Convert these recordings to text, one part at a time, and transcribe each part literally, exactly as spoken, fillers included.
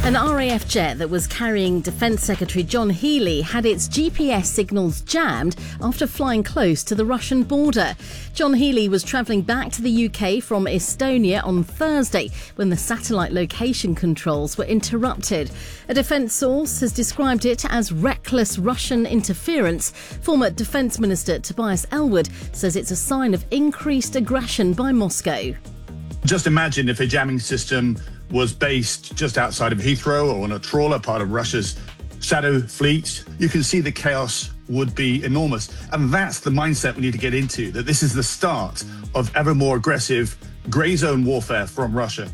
An R A F jet that was carrying Defence Secretary John Healey had its G P S signals jammed after flying close to the Russian border. John Healey was travelling back to the U K from Estonia on Thursday when the satellite location controls were interrupted. A defence source has described it as reckless Russian interference. Former Defence Minister Tobias Ellwood says it's a sign of increased aggression by Moscow. Just imagine if a jamming system was based just outside of Heathrow or on a trawler, part of Russia's shadow fleet. You can see the chaos would be enormous. And that's the mindset we need to get into, that this is the start of ever more aggressive grey zone warfare from Russia.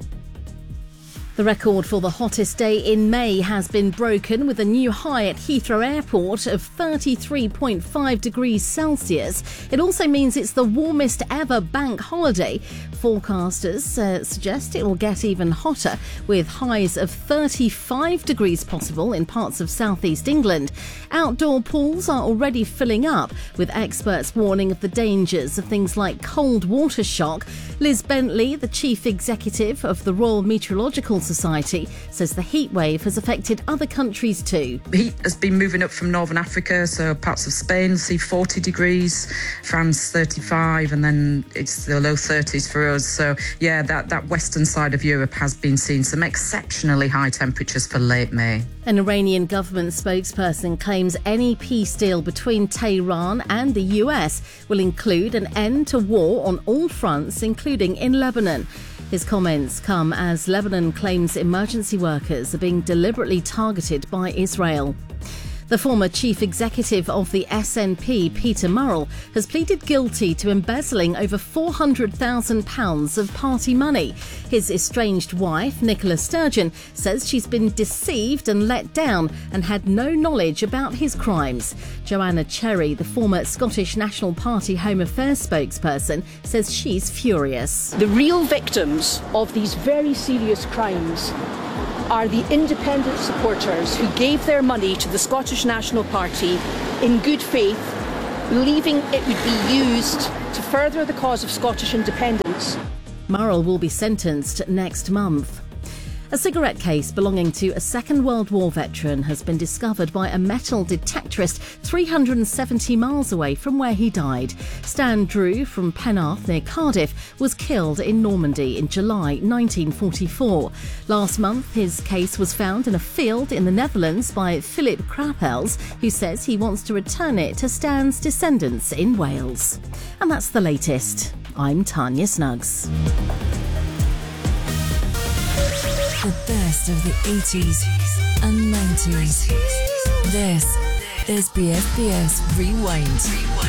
The record for the hottest day in May has been broken with a new high at Heathrow Airport of thirty-three point five degrees Celsius. It also means it's the warmest ever bank holiday. Forecasters uh, suggest it will get even hotter, with highs of thirty-five degrees possible in parts of southeast England. Outdoor pools are already filling up, with experts warning of the dangers of things like cold water shock. Liz Bentley, the chief executive of the Royal Meteorological Society, says the heat wave has affected other countries too. Heat has been moving up from northern Africa, so parts of Spain see forty degrees, France thirty-five, and then it's the low thirties for us. So yeah, that, that western side of Europe has been seeing some exceptionally high temperatures for late May. An Iranian government spokesperson claims any peace deal between Tehran and the U S will include an end to war on all fronts, including in Lebanon. His comments come as Lebanon claims emergency workers are being deliberately targeted by Israel. The former chief executive of the S N P, Peter Murrell, has pleaded guilty to embezzling over four hundred thousand pounds of party money. His estranged wife, Nicola Sturgeon, says she's been deceived and let down and had no knowledge about his crimes. Joanna Cherry, the former Scottish National Party Home Affairs spokesperson, says she's furious. The real victims of these very serious crimes are the independent supporters who gave their money to the Scottish National Party in good faith, believing it would be used to further the cause of Scottish independence. Murrell will be sentenced next month. A cigarette case belonging to a Second World War veteran has been discovered by a metal detectorist three hundred seventy miles away from where he died. Stan Drew from Penarth near Cardiff was killed in Normandy in July nineteen forty-four. Last month, his case was found in a field in the Netherlands by Philip Krapels, who says he wants to return it to Stan's descendants in Wales. And that's the latest. I'm Tanya Snuggs. The best of the eighties and nineties. This is B F B S Rewind.